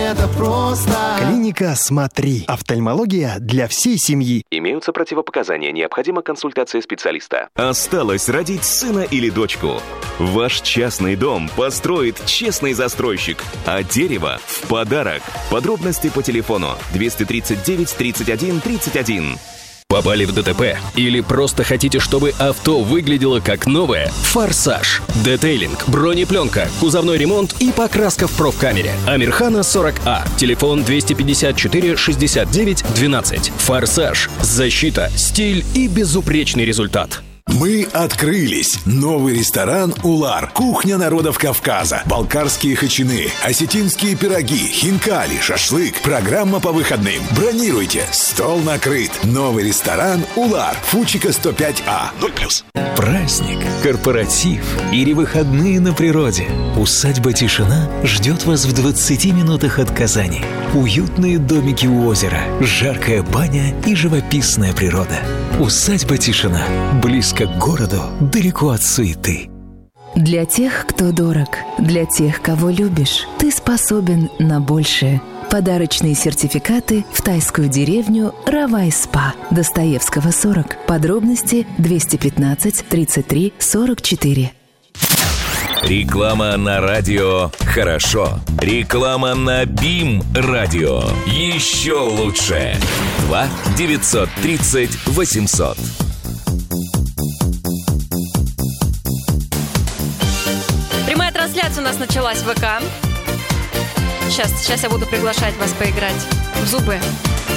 это просто. Клиника «Смотри». Офтальмология для всей семьи. Имеются противопоказания. Необходима консультация специалиста. Осталось родить сына или дочку. Ваш частный дом построит честный застройщик, а дерево в подарок. Подробности по телефону 239 31 31. Попали в ДТП? Или просто хотите, чтобы авто выглядело как новое? «Форсаж». Детейлинг, бронепленка, кузовной ремонт и покраска в профкамере. Амирхана 40А. Телефон 254 69 12. «Форсаж». Защита, стиль и безупречный результат. Мы открылись. Новый ресторан «Улар». Кухня народов Кавказа. Балкарские хачины, осетинские пироги, хинкали, шашлык. Программа по выходным. Бронируйте. Стол накрыт. Новый ресторан «Улар». Фучика 105А. 0+. Праздник, корпоратив или выходные на природе. Усадьба «Тишина» ждет вас в 20 минутах от Казани. Уютные домики у озера, жаркая баня и живописная природа. Усадьба «Тишина». Близко к городу, далеко от суеты. Для тех, кто дорог, для тех, кого любишь, ты способен на большее. Подарочные сертификаты в тайскую деревню Равай-Спа. Достоевского, 40. Подробности 215 33 44. Реклама на радио «Хорошо». Реклама на БИМ радио. Еще лучше. 2 930 800. Прямая трансляция у нас началась в ВК. Сейчас я буду приглашать вас поиграть в зубы.